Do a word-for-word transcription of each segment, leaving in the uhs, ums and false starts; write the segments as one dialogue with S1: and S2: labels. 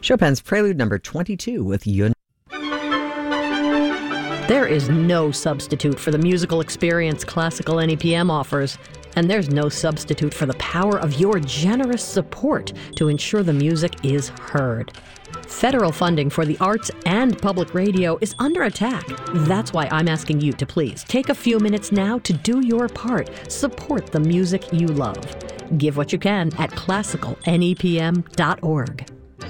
S1: Chopin's Prelude number twenty-two with Yun.
S2: There is no substitute for the musical experience Classical N E P M offers, and there's no substitute for the power of your generous support to ensure the music is heard. Federal funding for the arts and public radio is under attack. That's why I'm asking you to please take a few minutes now to do your part. Support the music you love. Give what you can at classical N E P M dot org.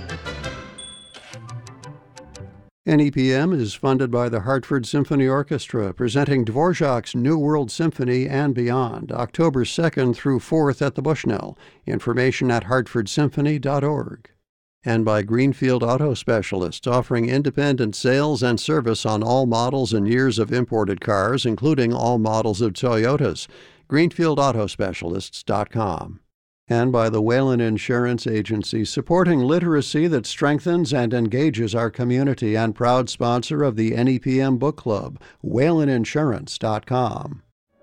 S3: N E P M is funded by the Hartford Symphony Orchestra, presenting Dvorak's New World Symphony and Beyond, October second through fourth at the Bushnell. Information at hartford symphony dot org. And by Greenfield Auto Specialists, offering independent sales and service on all models and years of imported cars, including all models of Toyotas. greenfield auto specialists dot com. And by the Whalen Insurance Agency, supporting literacy that strengthens and engages our community, and proud sponsor of the N E P M Book Club, whalen insurance dot com.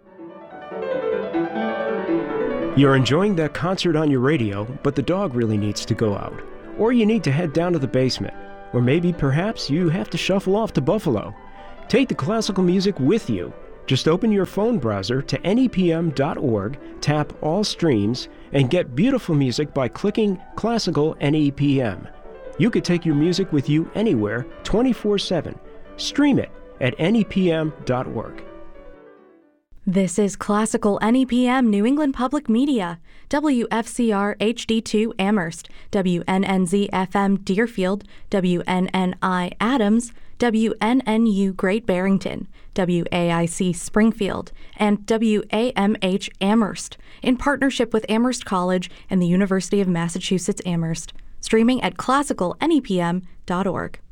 S4: You're enjoying that concert on your radio, but the dog really needs to go out. Or you need to head down to the basement. Or maybe, perhaps, you have to shuffle off to Buffalo. Take the classical music with you. Just open your phone browser to N E P M dot org, tap All Streams, and get beautiful music by clicking Classical N E P M. You could take your music with you anywhere, twenty-four seven. Stream it at N E P M dot org.
S5: This is Classical N E P M New England Public Media, W F C R H D two Amherst, W N N Z F M Deerfield, W N N I Adams, W N N U Great Barrington, W A I C Springfield, and W A M H Amherst, in partnership with Amherst College and the University of Massachusetts Amherst. Streaming at classical N E P M dot org.